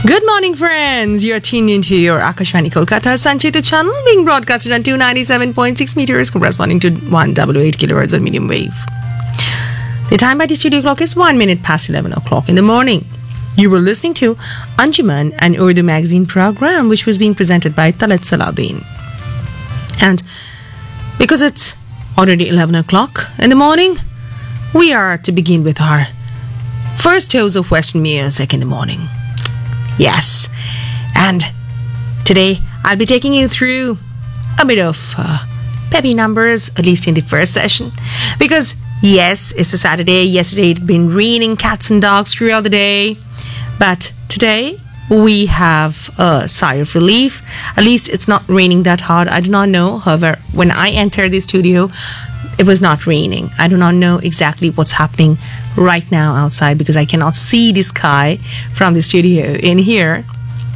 Good morning, friends. You're tuned into your Akashvani Kolkata Sanchita channel being broadcasted on 297.6 meters corresponding to 188 kilohertz on medium wave. The time by the studio clock is 1 minute past 11 o'clock in the morning. You were listening to Anjuman, an Urdu magazine program which was being presented by Talat Salahuddin. And because it's already 11 o'clock in the morning, we are to begin with our first dose of Western music in the morning. Yes, and today I'll be taking you through a bit of peppy numbers, at least in the first session, because yes, it's a Saturday. Yesterday it had been raining cats and dogs throughout the day, but today we have a sigh of relief. At least it's not raining that hard. I do not know, however, when I entered the studio, it was not raining. I do not know exactly what's happening right now outside because I cannot see the sky from the studio in here.